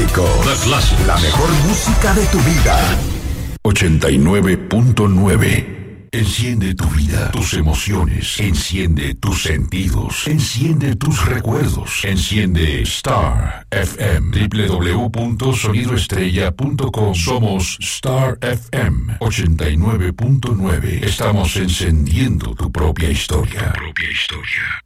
clásicos. La mejor música de tu vida. 89.9. Enciende tu vida, tus emociones, enciende tus sentidos, enciende tus recuerdos, enciende Star FM, www.sonidoestrella.com. Somos Star FM 89.9. Estamos encendiendo tu propia historia.